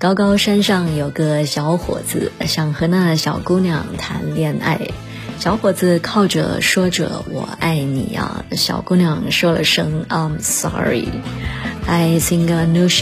高高山上有个小伙子，想和那小姑娘谈恋爱。小伙子靠着说着我爱你啊，小姑娘说了声 I'm sorry. I think I know